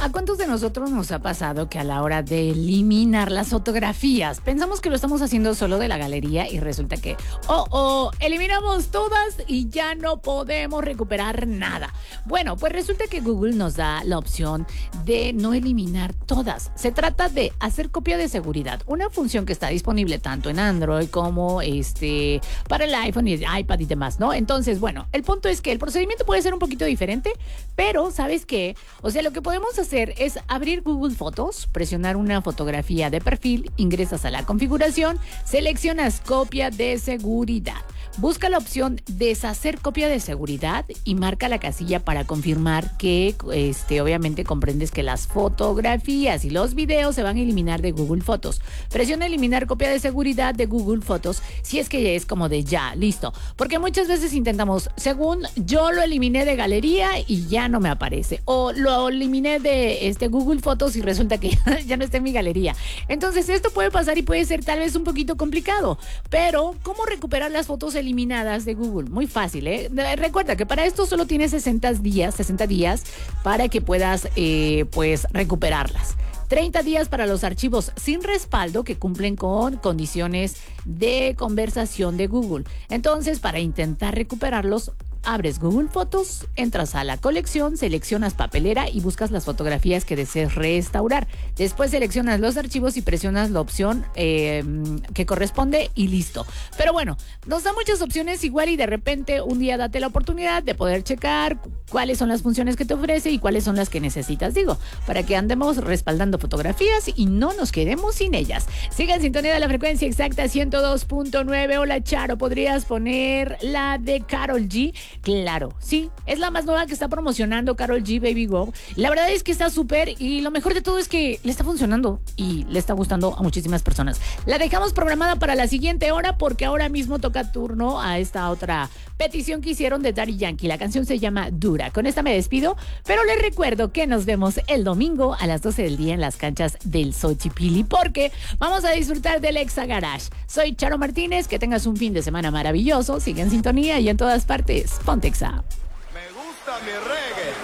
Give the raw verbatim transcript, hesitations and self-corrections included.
¿a cuántos de nosotros nos ha pasado que a la hora de eliminar las fotografías pensamos que lo estamos haciendo solo de la galería y resulta que, oh, oh, eliminamos todas y ya no podemos recuperar nada? Bueno, pues resulta que Google nos da la opción de no eliminar todas. Se trata de hacer copia de seguridad, una función que está disponible tanto en Android como este para el iPhone y el iPad y demás, ¿no? Entonces, bueno, el punto es que el procedimiento puede ser un poquito diferente, pero ¿sabes qué? O sea, lo que podemos hacer es abrir Google Fotos, presionar una fotografía de perfil, ingresas a la configuración, seleccionas copia de seguridad. Busca la opción deshacer copia de seguridad y marca la casilla para confirmar que este, obviamente comprendes que las fotografías y los videos se van a eliminar de Google Fotos. Presiona eliminar copia de seguridad de Google Fotos si es que ya es como de ya, listo. Porque muchas veces intentamos, según yo lo eliminé de galería y ya no me aparece. O lo eliminé de este, Google Fotos y resulta que ya no está en mi galería. Entonces esto puede pasar y puede ser tal vez un poquito complicado. Pero, ¿cómo recuperar las fotos eliminadas de Google? Muy fácil, ¿eh? Recuerda que para esto solo tienes sesenta días, sesenta días para que puedas, eh, pues, recuperarlas. treinta días para los archivos sin respaldo que cumplen con condiciones de conversación de Google. Entonces, para intentar recuperarlos, abres Google Fotos, entras a la colección, seleccionas papelera y buscas las fotografías que desees restaurar. Después seleccionas los archivos y presionas la opción eh, que corresponde y listo. Pero bueno, nos da muchas opciones igual y de repente un día date la oportunidad de poder checar cuáles son las funciones que te ofrece y cuáles son las que necesitas, digo, para que andemos respaldando fotografías y no nos quedemos sin ellas. Siga en sintonía de la frecuencia exacta ciento dos punto nueve. Hola, Charo, ¿podrías poner la de Karol G? Claro, sí, es la más nueva que está promocionando Karol G, Baby Go. La verdad es que está súper y lo mejor de todo es que le está funcionando y le está gustando a muchísimas personas. La dejamos programada para la siguiente hora porque ahora mismo toca turno a esta otra petición que hicieron de Daddy Yankee. La canción se llama Dura. Con esta me despido, pero les recuerdo que nos vemos el domingo a las doce del día en las canchas del Xochipilli porque vamos a disfrutar del Exa Garage. Soy Charo Martínez, que tengas un fin de semana maravilloso. Sigue en sintonía y en todas partes. Ponte Exa. Me gusta mi reggae.